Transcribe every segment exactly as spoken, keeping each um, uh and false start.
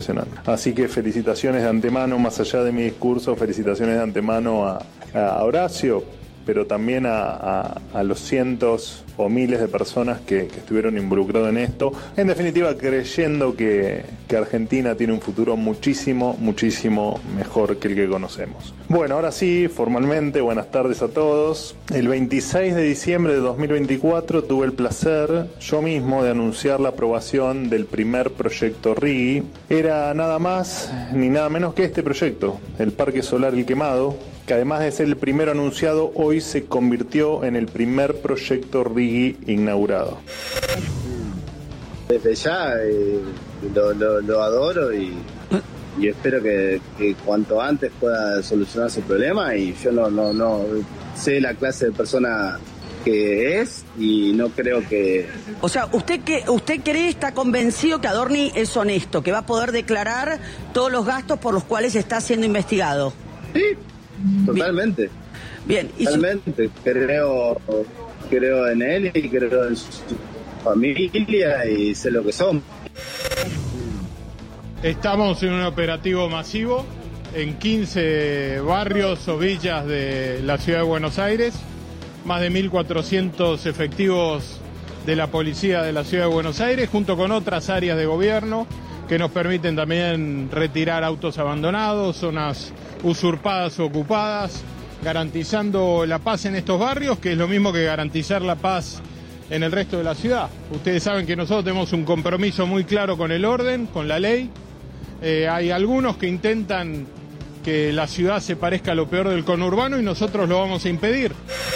solucionando. Así que felicitaciones de antemano, más allá de mi discurso, felicitaciones de antemano a, a Horacio, pero también a, a, a los cientos o miles de personas que, que estuvieron involucrados en esto, en definitiva creyendo que, que Argentina tiene un futuro muchísimo, muchísimo mejor que el que conocemos. Bueno, ahora sí, formalmente, buenas tardes a todos. El veintiséis de diciembre de dos mil veinticuatro tuve el placer yo mismo de anunciar la aprobación del primer proyecto RIGI. Era nada más ni nada menos que este proyecto, el Parque Solar El Quemado, que además de ser el primero anunciado, hoy se convirtió en el primer proyecto RIGI inaugurado. Desde ya eh, lo, lo, lo adoro y, y espero que, que cuanto antes pueda solucionarse el problema, y yo no, no, no sé la clase de persona que es y no creo que... O sea, ¿usted que usted cree, está convencido que Adorni es honesto, que va a poder declarar todos los gastos por los cuales está siendo investigado? Sí, totalmente. Bien. ¿Y totalmente. Su... Creo, creo en él y creo en su familia y sé lo que son. Estamos en un operativo masivo en quince barrios o villas de la ciudad de Buenos Aires. Más de mil cuatrocientos efectivos de la policía de la ciudad de Buenos Aires, junto con otras áreas de gobierno que nos permiten también retirar autos abandonados, zonas usurpadas o ocupadas, garantizando la paz en estos barrios, que es lo mismo que garantizar la paz en el resto de la ciudad. Ustedes saben que nosotros tenemos un compromiso muy claro con el orden, con la ley. Eh, hay algunos que intentan que la ciudad se parezca a lo peor del conurbano y nosotros lo vamos a impedir.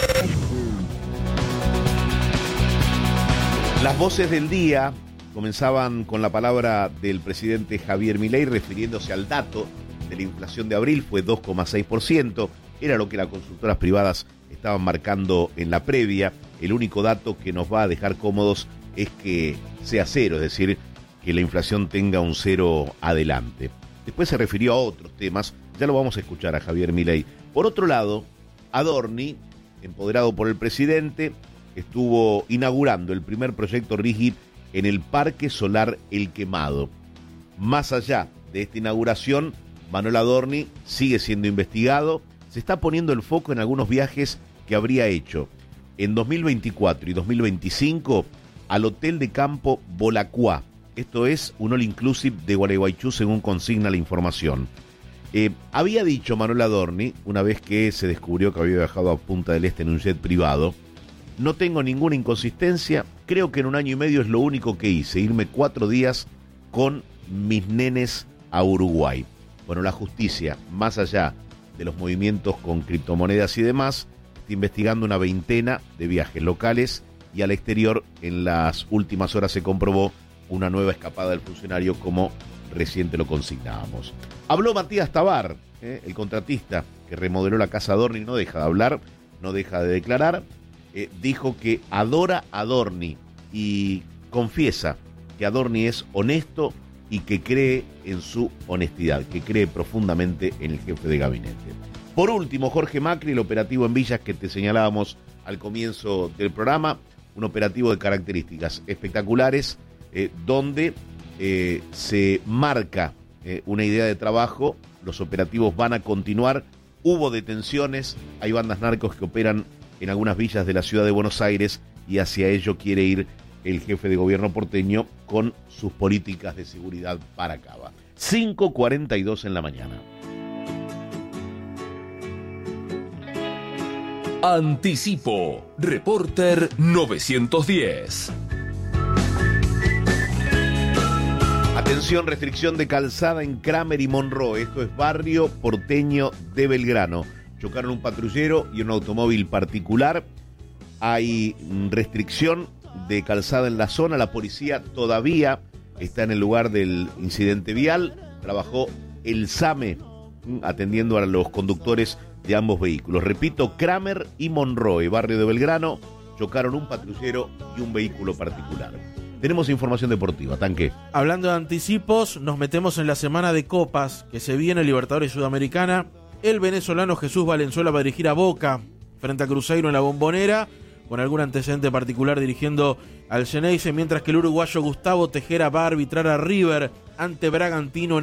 Las voces del día comenzaban con la palabra del presidente Javier Milei refiriéndose al dato de la inflación de abril, fue dos coma seis por ciento, era lo que las consultoras privadas estaban marcando en la previa. El único dato que nos va a dejar cómodos es que sea cero, es decir, que la inflación tenga un cero adelante. Después se refirió a otros temas, ya lo vamos a escuchar a Javier Milei. Por otro lado, Adorni, empoderado por el presidente, estuvo inaugurando el primer proyecto RIGI en el Parque Solar El Quemado. Más allá de esta inauguración, Manuel Adorni sigue siendo investigado. Se está poniendo el foco en algunos viajes que habría hecho en dos mil veinticuatro y dos mil veinticinco al Hotel de Campo Bolacuá. Esto es un all inclusive de Gualeguaychú, según consigna la información. Eh, había dicho Manuel Adorni, una vez que se descubrió que había viajado a Punta del Este en un jet privado: no tengo ninguna inconsistencia, creo que en un año y medio es lo único que hice, irme cuatro días con mis nenes a Uruguay. Bueno, la justicia, más allá de los movimientos con criptomonedas y demás, está investigando una veintena de viajes locales y al exterior. En las últimas horas se comprobó una nueva escapada del funcionario, como reciente lo consignábamos. Habló Matías Tabar, eh, el contratista que remodeló la casa Adorni, no deja de hablar, no deja de declarar. Eh, dijo que adora a Adorni y confiesa que Adorni es honesto y que cree en su honestidad, que cree profundamente en el jefe de gabinete. Por último, Jorge Macri, el operativo en Villas que te señalábamos al comienzo del programa, un operativo de características espectaculares, eh, donde eh, se marca eh, una idea de trabajo. Los operativos van a continuar, hubo detenciones, hay bandas narcos que operan en algunas villas de la ciudad de Buenos Aires y hacia ello quiere ir el jefe de gobierno porteño con sus políticas de seguridad para Cava. cinco cuarenta y dos en la mañana. Anticipo, Reporter novecientos diez. Atención, restricción de calzada en Kramer y Monroe. Esto es barrio porteño de Belgrano. Chocaron un patrullero y un automóvil particular. Hay restricción de calzada en la zona. La policía todavía está en el lugar del incidente vial. Trabajó el SAME atendiendo a los conductores de ambos vehículos. Repito, Kramer y Monroe, barrio de Belgrano, chocaron un patrullero y un vehículo particular. Tenemos información deportiva, Tanque. Hablando de anticipos, nos metemos en la semana de copas que se viene, Libertadores Sudamericana. El venezolano Jesús Valenzuela va a dirigir a Boca frente a Cruzeiro en la Bombonera, con algún antecedente particular dirigiendo al Xeneize, mientras que el uruguayo Gustavo Tejera va a arbitrar a River ante Bragantino